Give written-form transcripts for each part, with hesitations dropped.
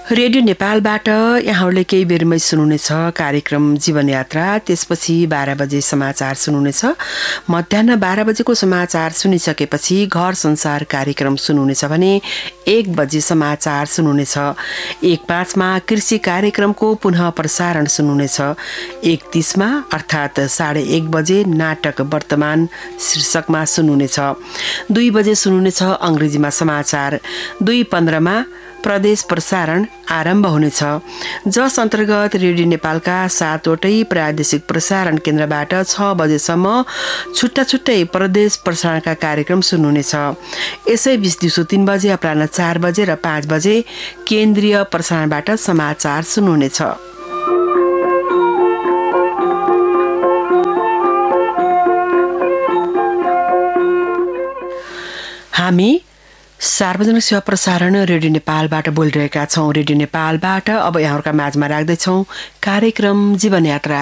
Radio नेपालबाट यहाँहरूले केही बेरमै सुन्नुहुनेछ कार्यक्रम जीवनयात्रा। त्यसपछि 12 बजे समाचार सुन्नुहुनेछ। मध्याह 12 बजेको समाचार सुनिसकेपछि घर संसार कार्यक्रम सुन्नुहुनेछ भने 1 बजे समाचार सुन्नुहुनेछ। 1:05 कृषि कार्यक्रमको पुनः प्रसारण सुन्नुहुनेछ। 1:30 अर्थात् 1:30 बजे नाटक वर्तमान शीर्षकमा सुन्नुहुनेछ। 2 बजे सुन्नुहुनेछ अंग्रेजीमा समाचार। 2:15 प्रदेश प्रसारण आरम्भ हुनेछ, जस अन्तर्गत रेडियो नेपालका 7वटै प्रादेशिक प्रसारण केन्द्रबाट 6 बजेसम्म छुट्टा छुट्टै प्रदेश प्रसारणका कार्यक्रम सुन्नुहुनेछ। यसै बीच दिउँसो 3 बजे, अपराह्न 4 बजे र 5 बजे केन्द्रीय प्रसारणबाट समाचार सुन्नुहुनेछ। हामी सार्वजनिक सेवा प्रसारण रेडियो नेपालबाट बोलिरहेका छौँ। रेडियो नेपालबाट अब यहाँहरूका माझमा राख्दैछौँ कार्यक्रम जीवनयात्रा।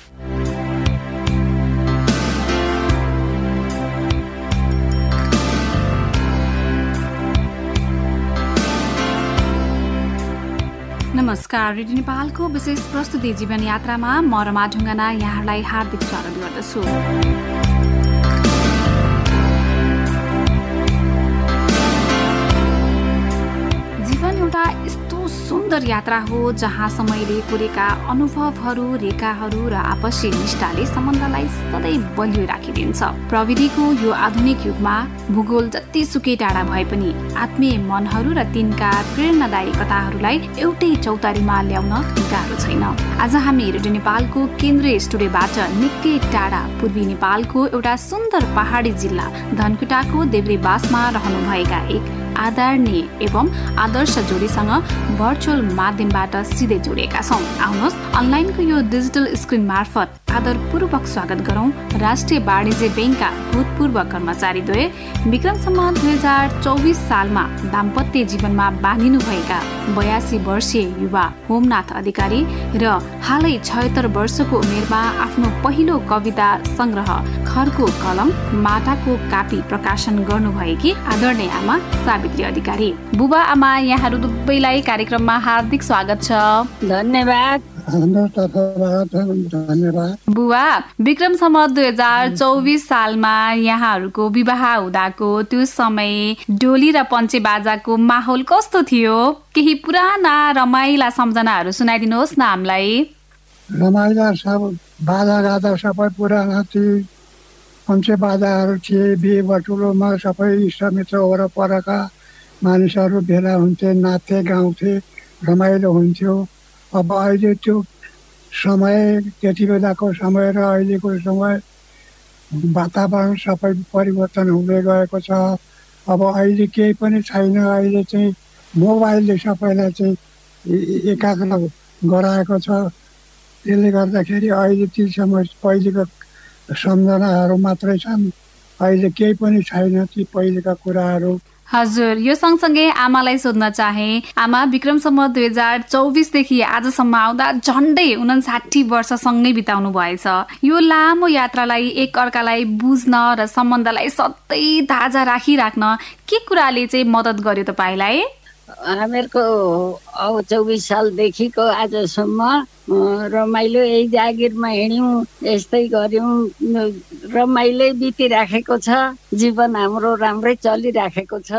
नमस्कार, रेडियो नेपालको विशेष प्रस्तुति जीवनयात्रामा म रमा ढुङ्गाना यहाँहरूलाई हार्दिक स्वागत गर्दछु। एउटा यस्तो सुन्दर यात्रा हो जहाँ समयले कोरेका अनुभवहरू, रेखाहरू र आपसी निष्ठाले सम्बन्धलाई सधैँ बलियो राखिदिन्छ। प्रविधिको यो आधुनिक युगमा भूगोल जतिसुकै टाढा भए पनि आत्मीय मनहरू र तिनका प्रेरणादायी कथाहरूलाई एउटै चौतारीमा ल्याउन गाह्रो छैन। आज हामी रेडियो नेपालको केन्द्रीय स्टुडियोबाट निकै टाढा पूर्वी नेपालको एउटा सुन्दर पहाडी जिल्ला धनकुटाको देब्रेबासमा रहनुभएका एक आदरणीय एवं आदर्श जोडीसँग भर्चुअल माध्यमबाट सिधै जोडिएका छौँ। आउनुहोस् अनलाइनको यो डिजिटल स्क्रिन मार्फत आदरपूर्वक स्वागत गरौँ राष्ट्रिय वाणिज्य बैंकका भूतपूर्व कर्मचारीद्वय विक्रम सम्वत 2024 सालमा दाम्पत्य जीवनमा बाँधिनुभएका 82 वर्षीय युवा होमनाथ अधिकारी र हालै 76 वर्षको उमेरमा आफ्नो पहिलो कविता संग्रह खरको कलम माटाको कापी प्रकाशन गर्नुभएकी आदरणीय आमा सावित्री अधिकारी। बुबा आमा, यहाँहरू दुवैलाई कार्यक्रममा हार्दिक स्वागत छ। धन्यवाद। बुवा, विक्रम सम्वत 2024 सालमा यहाँहरूको विवाह हुँदाको त्यो समय डोली र पञ्चे बाजाको माहौल कस्तो थियो? केही पुराना रमाइला सम्झनाहरू सुनाइदिनुहोस् न हामीलाई। रमाइला सब बाजा गाजा सबै पुराना थिए, पञ्चे बाजाहरू थिए। बिहे बटुलोमा सबै इष्टमित्र वरपरका मानिसहरू भेला हुन्थे, नाच्थे, गाउँथे, रमाइलो हुन्थ्यो। अब अहिले त्यो समय, त्यति बेलाको समय र अहिलेको समय वातावरण सबै परिवर्तन हुँदै गएको छ। अब अहिले केही पनि छैन। अहिले चाहिँ मोबाइलले सबैलाई चाहिँ एकाग्र गराएको छ। त्यसले गर्दाखेरि अहिले ती समय पहिलेको सम्झनाहरू मात्रै छन्। अहिले केही पनि छैन ती पहिलेका कुराहरू। हजुर, यो सँगसँगै आमालाई सोध्न चाहे, आमा विक्रम सम्वत 2024 देखि आजसम्म आउँदा झन्डै 59 वर्षसँगै बिताउनु भएछ। यो लामो यात्रालाई एक अर्कालाई बुझ्न र सम्बन्धलाई सधैँ ताजा राखिराख्न के कुराले चाहिँ मद्दत गर्यो तपाईँलाई? हामीहरूको 24 सालदेखिको आजसम्म रमाइलो यही जागिरमा हिँड्यौँ, यस्तै गऱ्यौँ, रमाइलै बितिराखेको छ। जीवन हाम्रो राम्रै चलिराखेको छ।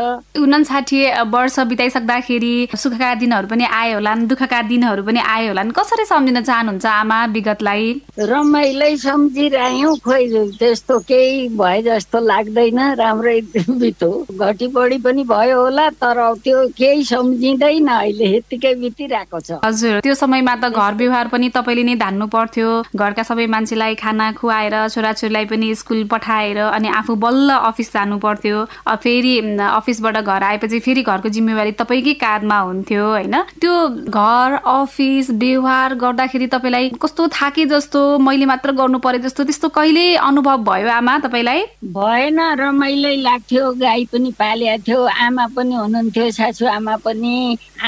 59 वर्ष बिताइसक्दाखेरि सुखका दिनहरू पनि आए होलान्, दुःखका दिनहरू पनि आए होलान्। कसरी सम्झिन चाहनुहुन्छ आमा विगतलाई? रमाइलै सम्झिरह्यौँ, खोइ त्यस्तो केही भए जस्तो लाग्दैन। राम्रै बित्यो, घटी बढी पनि भयो होला, तर त्यो केही सम्झिँदैन। अहिले यतिकै बितिरहेको छ। हजुर, त्यो समयमा त घर व्यवहार पनि तपाईँले नै धान्नु पर्थ्यो। घरका सबै मान्छेलाई खाना खुवाएर, छोराछोरीलाई पनि स्कुल पठाएर, अनि आफू बल्ल अफिस जानु पर्थ्यो। फेरि अफिसबाट घर आएपछि फेरि घरको जिम्मेवारी तपाईँकै काँधमा हुन्थ्यो होइन? त्यो घर अफिस व्यवहार गर्दाखेरि तपाईँलाई कस्तो थाके जस्तो, मैले मात्र गर्नु परे जस्तो त्यस्तो कहिले अनुभव भयो आमा तपाईँलाई? भएन, रमाइलै लाग्थ्यो। गाई पनि पालेको थियो, आमा पनि हुनुहुन्थ्यो, सासू आमा पनि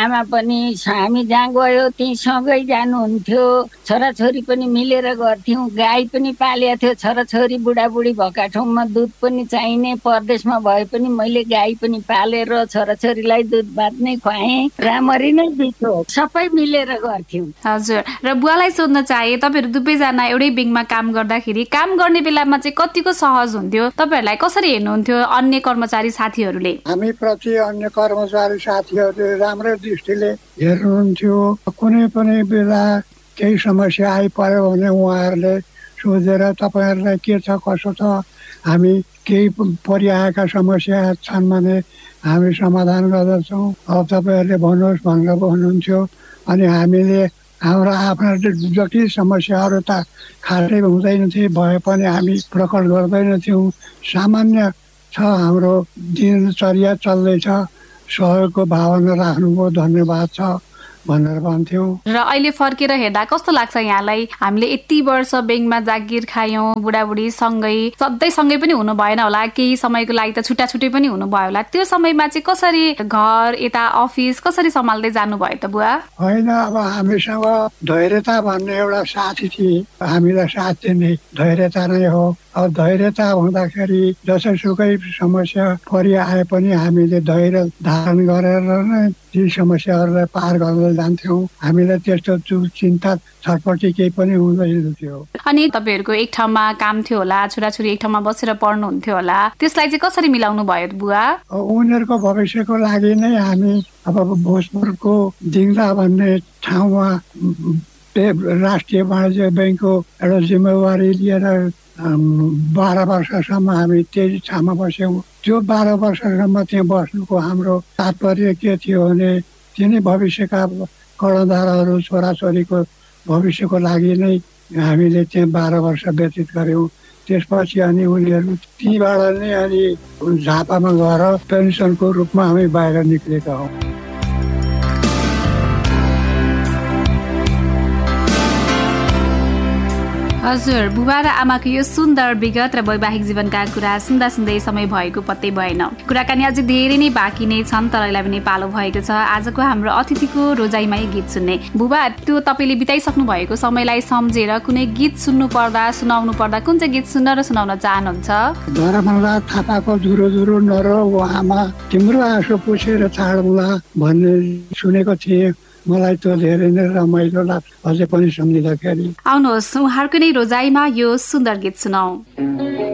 पनि हामी जहाँ गयो त्यही सँगै जानुहुन्थ्यो। छोराछोरी पनि मिलेर गर्थ्यौँ। गाई पनि पालेको थियो। छोराछोरी बुढाबुढी भएका ठाउँमा दुध पनि चाहिने। परदेशमा भए पनि मैले गाई पनि पालेर छोराछोरीलाई दुध भात नै खुवाएँ। राम्ररी नै दिन्थ्यो। सबै मिलेर गर्थ्यौँ। हजुर, र बुवालाई सोध्न चाहे तपाईँहरू दुवैजना एउटै ब्याङ्कमा काम गर्दाखेरि काम गर्ने बेलामा चाहिँ कतिको सहज हुन्थ्यो? तपाईँहरूलाई कसरी हेर्नुहुन्थ्यो अन्य कर्मचारी साथीहरूले? हामी प्रति अन्य कर्मचारी साथीहरूले राम्रै दृष्टिले हेर्नुहुन्थ्यो। कुनै पनि बेला केही समस्या आइपर्यो भने उहाँहरूले सोधेर तपाईँहरूलाई के छ कसो छ, हामी केही परिआएका समस्या छन् भने हामी समाधान गर्दछौँ, अब तपाईँहरूले भन्नुहोस् भनेर भन्नुहुन्थ्यो। अनि हामीले हाम्रो आफ्ना जटिल समस्याहरू त खासै हुँदैन थिए भए पनि हामी प्रकट गर्दैनथ्यौँ। सामान्य छ हाम्रो दिनचर्या चल्दैछ, सहयोगको भावना राख्नुभयो, धन्यवाद छ भनेर भन्थ्यौँ। र अहिले फर्केर हेर्दा कस्तो लाग्छ यहाँलाई? हामीले यति वर्ष ब्याङ्कमा जागिर खायौँ, बुढाबुढी सँगै, सधैँ सँगै पनि हुनु भएन होला, केही समयको लागि त छुट्टा छुट्टै पनि हुनु भयो होला। त्यो समयमा चाहिँ कसरी घर यता अफिस कसरी सम्हाल्दै जानुभयो त बुवा? होइन, अब हामीसँग धैर्यता भन्ने एउटा साथी थिए, हामीलाई साथ दिने धैर्यता नै हो। अब धैर्यता हुँदाखेरि जसोसुकै समस्या परिआए पनि हामीले धैर्य धारण गरेर नै ती समस्याहरूलाई पार गर्दै जान्थ्यौँ। हामीलाई त्यस्तो चिन्ता छटपटी केही पनि हुँदैन थियो। अनि तपाईँहरूको एक ठाउँमा काम थियो होला, छोराछोरी एक ठाउँमा बसेर पढ्नुहुन्थ्यो होला, त्यसलाई चाहिँ कसरी मिलाउनु भयो बुवा? उनीहरूको भविष्यको लागि नै हामी अब भोजपुरको दिङ्ला भन्ने ठाउँमा राष्ट्रिय वाणिज्य ब्याङ्कको एउटा जिम्मेवारी लिएर 12 वर्षसम्म हामी त्यही ठाउँमा बस्यौँ। त्यो 12 वर्षसम्म त्यहाँ बस्नुको हाम्रो तात्पर्य के थियो भने तिनै भविष्यका कर्णधारहरू छोराछोरीको भविष्यको लागि नै हामीले त्यहाँ 12 वर्ष व्यतीत गऱ्यौँ। त्यसपछि अनि उनीहरू त्यहीँबाट नै अनि झापामा गएर पेन्सनको रूपमा हामी बाहिर निक्लेका हौँ। हजुर, बुबा र आमाको यो सुन्दर विगत र वैवाहिक जीवनका कुरा सुन्दा सुन्दै समय भएको पत्तै भएन। कुराकानी अझै धेरै नै बाँकी नै छन्, तर यसलाई पनि पालो भएको छ आजको हाम्रो अतिथिको रोजाइमै गीत सुन्ने। बुबा, त्यो तपाईँले बिताइसक्नु भएको समयलाई सम्झेर कुनै गीत सुन्नु पर्दा, सुनाउनु पर्दा कुन चाहिँ गीत सुन्न र सुनाउन चाहनुहुन्छ? धर्मला थापाको धुरो धुरो नर आमा तिम्रो आँसु पुछेर छाड्ला भन्ने सुनेको थिएँ। मलाई त धेरै नै रमाइलो लाग्छ अझै पनि सम्झिँदाखेरि। आउनुहोस्, उहाँहरूको नै रोजाइमा यो सुन्दर गीत सुनाऊ।